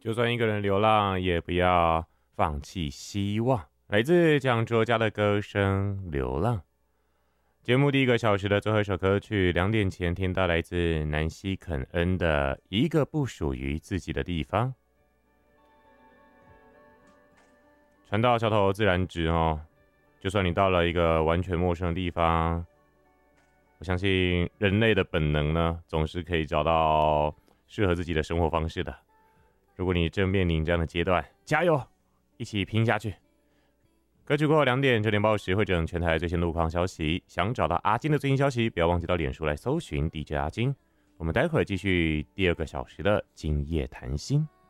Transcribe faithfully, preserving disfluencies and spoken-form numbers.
就算一个人流浪，也不要放弃希望。来自蒋卓家的歌声《流浪》。节目第一个小时的最后一首歌曲，两点前听到来自南希肯恩的《一个不属于自己的地方》。船到桥头自然直哦，就算你到了一个完全陌生的地方，我相信人类的本能呢，总是可以找到适合自己的生活方式的。如果你正面临这样的阶段，加油，一起拼下去。歌曲过后两点，九点报时会整全台最新路况消息。想找到阿金的最新消息，不要忘记到脸书来搜寻 D J 阿金。我们待会儿继续第二个小时的今夜谈心。